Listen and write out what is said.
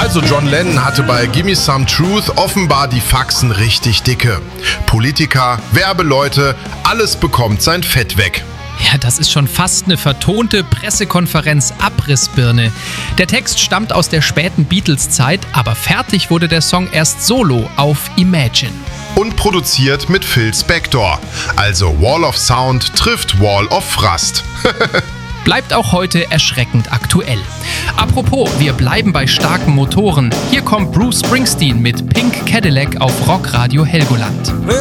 Also John Lennon hatte bei Gimme Some Truth offenbar die Faxen richtig dicke. Politiker, Werbeleute, alles bekommt sein Fett weg. Ja, das ist schon fast eine vertonte Pressekonferenz-Abrissbirne. Der Text stammt aus der späten Beatles-Zeit, aber fertig wurde der Song erst solo auf Imagine. Und produziert mit Phil Spector. Also Wall of Sound trifft Wall of Rust. Bleibt auch heute erschreckend aktuell. Apropos, wir bleiben bei starken Motoren. Hier kommt Bruce Springsteen mit Pink Cadillac auf Rockradio Helgoland.